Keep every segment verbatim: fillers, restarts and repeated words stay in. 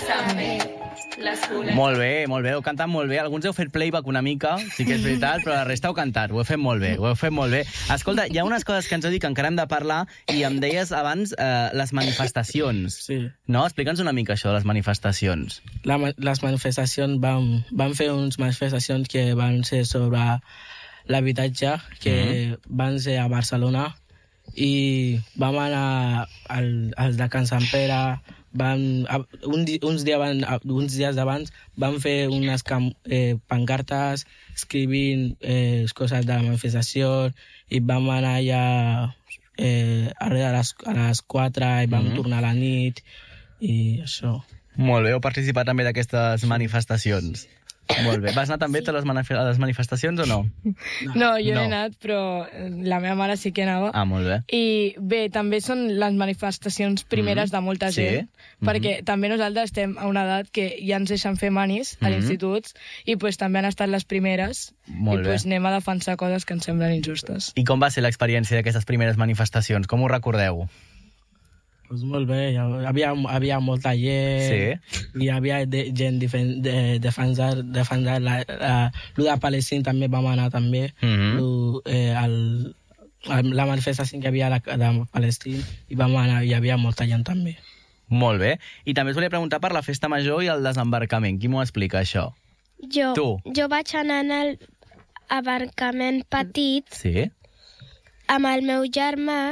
Molt bé, molt bé, heu cantat molt bé. Alguns heu fet playback una mica, sí que és veritat, però la resta heu cantat, ho heu fet molt bé, ho heu fet molt bé. Escolta, hi ha unes coses que ens heu dit que encara hem de parlar i em deies abans eh, les manifestacions. Sí. No? Explica'ns una mica això de les manifestacions. La, les manifestacions, vam, vam fer unes manifestacions que van ser sobre l'habitatge, que mm-hmm. van ser a Barcelona, i vam anar al, als de Can Sant Pere. Van, un, uns, dia van, uns dies abans van fer unes cam, eh, pancartes escrivint eh, coses de la manifestació i vam anar allà eh, a les, a les quatre i vam mm-hmm. tornar a la nit i això. Molt bé, heu participat també d'aquestes manifestacions. Molt bé. Vas anar també sí. a, les manif a les manifestacions o no? No, jo no he anat, però la meva mare sí que anava. Ah, molt bé. I bé, també són les manifestacions primeres mm. de molta sí. gent, mm-hmm. perquè també nosaltres estem a una edat que ja ens deixen fer manis a mm-hmm. l'institut i pues, també han estat les primeres molt i pues, anem a defensar coses que ens semblen injustes. I com va ser l'experiència d'aquestes primeres manifestacions? Com ho recordeu? Pues molt bé, hi havia, havia molta gent, sí. hi havia de, gent defen, de, defensar, defensar la, la, lo de Palestina també vam anar també, mm-hmm. lo, eh, el, el, la manifestació que havia de, de Palestina i vam anar, hi havia molta gent també. Molt bé, i també us volia preguntar per la festa major i el desembarcament, qui m'ho explica això? Jo, tu. jo vaig anar al embarcament petit sí. amb el meu germà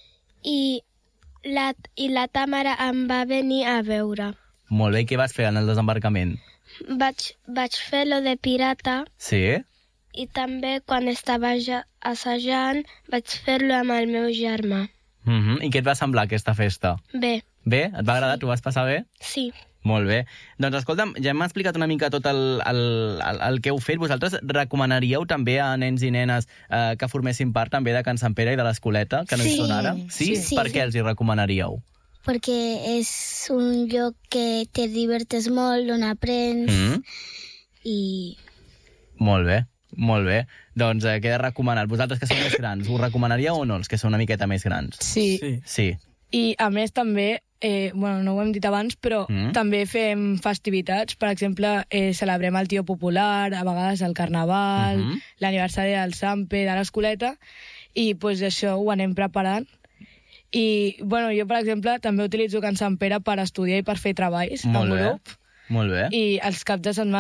i La, i la Tàmara em va venir a veure. Molt bé, i què vas fer en el desembarcament? Vaig, vaig fer lo de pirata. Sí? I també, quan estava ja assajant, vaig fer-lo amb el meu germà. Mm-hmm. I què et va semblar aquesta festa? Bé. Bé? Et va agradar? T'ho vas passar bé? Sí. Molt bé. Doncs escolta'm, ja m'ha explicat una mica tot el, el, el, el que heu fet. Vosaltres recomanaríeu també a nens i nenes eh, que formessin part també de Can Sant Pere i de l'Escoleta, que no sí. hi són ara? Sí? sí? Per què els hi recomanaríeu? Perquè és un lloc que te divertes molt, on aprens mm. i... Molt bé, molt bé. Doncs eh, queda recomanat. Vosaltres que sou més grans, us recomanaríeu o no, els que sou una miqueta més grans? Sí. Sí. sí. I a més també, eh, bueno, no ho hem dit abans, però mm. també fem festivitats. Per exemple, eh, celebrem el Tio Popular, a vegades el Carnaval, mm-hmm. l'aniversari del Sampe, de l'Escoleta, i pues, això ho anem preparant. I bueno, jo, per exemple, també utilitzo Can Sant Pere per estudiar i per fer treballs Molt en bé. grup. Molt bé. I els caps de setmana